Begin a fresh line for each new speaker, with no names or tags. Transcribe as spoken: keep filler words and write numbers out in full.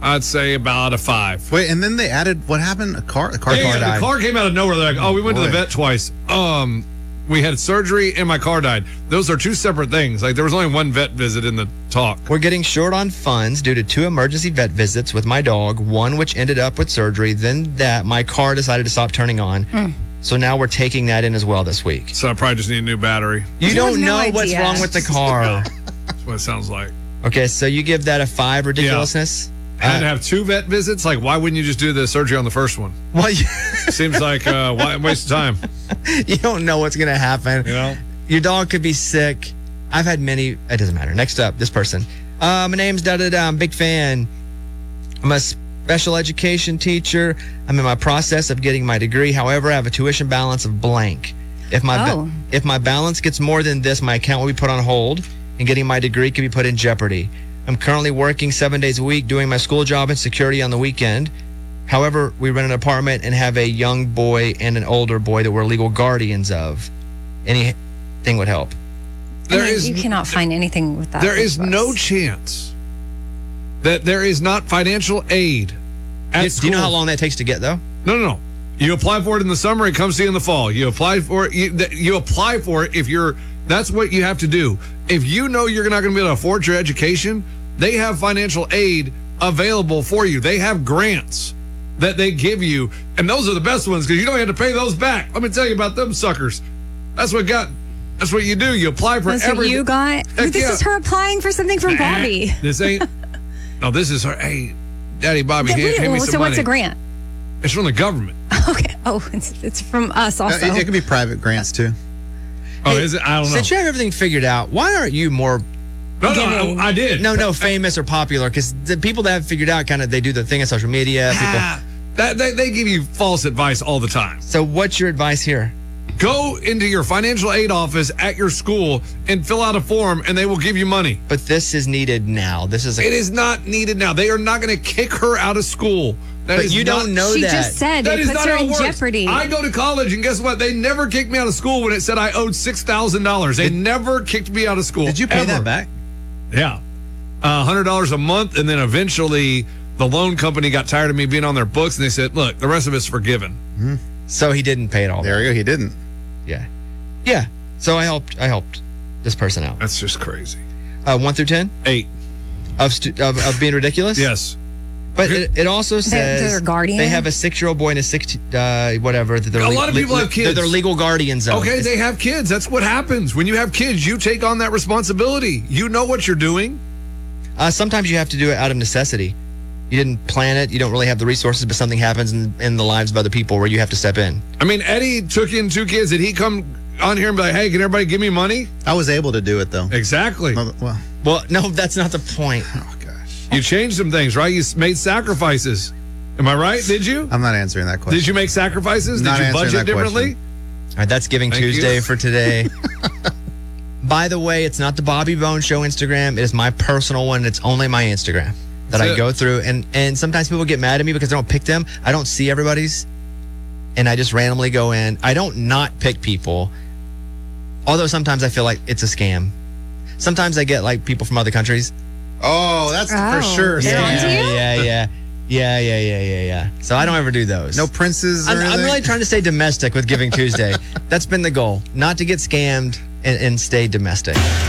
I'd say about a five.
Wait, and then they added, what happened? A car? A car,
Yeah,
car
yeah,
died.
the car came out of nowhere. They're like, oh, we went
Boy.
to the vet twice. Um, we had surgery and my car died. Those are two separate things. Like, there was only one vet visit in the talk.
We're getting short on funds due to two emergency vet visits with my dog, one which ended up with surgery. Then that my car decided to stop turning on. Mm. So now we're taking that in as well this week.
So I probably just need a new battery.
You,
You
don't
have no
know what's
idea.
wrong with the car.
That's what it sounds like.
Okay, so you give that a five ridiculousness?
Had to have two vet visits? Like, why wouldn't you just do the surgery on the first one?
Well, you,
Seems like uh, why, waste of time.
you don't know what's going to happen.
You know?
Your dog could be sick. I've had many. It doesn't matter. Next up, this person. Uh, my name's da da da. I'm a big fan. I'm a special education teacher. I'm in my process of getting my degree. However, I have a tuition balance of blank. If my ba-
Oh.
if my balance gets more than this, my account will be put on hold, and getting my degree could be put in jeopardy. I'm currently working seven days a week, doing my school job and security on the weekend. However, we rent an apartment and have a young boy and an older boy that we're legal guardians of. Anything would help.
I
There
mean,
is
you cannot find anything with that.
there is
for us.
no chance that there is not financial aid at
Do,
school.
do you know how long that takes to get, though?
No, no, no. You apply for it in the summer, it comes to you in the fall. You apply for it, you, th- you apply for it if you're, that's what you have to do. If you know you're not going to be able to afford your education, they have financial aid available for you. They have grants that they give you, and those are the best ones because you don't have to pay those back. Let me tell you about them suckers. That's what got, that's what you do. You apply for
That's what
everything.
you got?
Heck
This
yeah.
is her applying for something from Bobby.
This ain't, no, this is her, hey, Daddy Bobby, hand,
Wait,
hand me
well,
some
so
money.
what's a grant?
It's from the government.
Okay. Oh, it's, it's from us
Uh,
also.
It, it could be private grants, too.
Oh,
Hey,
is it? I don't know.
Since you have everything figured out, why aren't you more
No, no, I, I did.
no no famous or popular? Because the people that have figured out kind of they do the thing on social media. People.
Ah, that they, they give you false advice all the time.
So what's your advice here?
Go into your financial aid office at your school and fill out a form, and they will give you money.
But this is needed now. This is a,
It is not needed now. They are not going to kick her out of school. That
But
is
you
not-
don't know
she
that.
just said
That
it
is
puts
not
her
how it
in
works.
jeopardy.
I go to college, and guess what? They never kicked me out of school when it said I owed six thousand dollars. They never kicked me out of school.
Did you pay
ever.
that back?
Yeah. Uh, one hundred dollars a month, and then eventually the loan company got tired of me being on their books, and they said, look, the rest of it's forgiven.
So he didn't pay it all.
There
back.
you go. He didn't.
Yeah, yeah. So I helped. I helped this person out.
That's just crazy.
Uh, one through ten
Eight.
of, stu- of of being ridiculous.
Yes.
But it, it also says
they're guardian?
they have a six-year-old boy and a six, uh, whatever. That they're
A
le-
lot of people
le-
have kids.
They're, they're legal guardians of.
Okay,
It's-
they have kids. That's what happens. When you have kids, you take on that responsibility. You know what you're doing.
Uh, sometimes you have to do it out of necessity. You didn't plan it. You don't really have the resources, but something happens in, in the lives of other people where you have to step in.
I mean, Eddie took in two kids. Did he come on here and be like, hey, can everybody give me money?
I was able to do it, though.
Exactly.
Well, well,
Well, no, that's not the point.
oh, gosh.
You changed some things, right? You s- made sacrifices. Am I right? Did you?
I'm not answering that question.
Did you make sacrifices?
Not
Did you
answering
budget
that
differently?
question.
All right, that's Giving
Thank
Tuesday
you.
for today. By the way, it's not the Bobby Bone Show Instagram. It is my personal one. It's only my Instagram that
That's
I
it.
go through. And, and sometimes people get mad at me because I don't pick them. I don't see everybody's. And I just randomly go in. I don't not pick people. Although sometimes I feel like it's a scam. Sometimes I get like people from other countries.
Oh, that's
Oh.
for sure.
They're
Sam.
onto you?
yeah, yeah. Yeah, yeah, yeah, yeah, yeah. So I don't ever do those.
No princes or
I'm, I'm
anything?
really trying to stay domestic with Giving Tuesday. That's been the goal. Not to get scammed and, and stay domestic.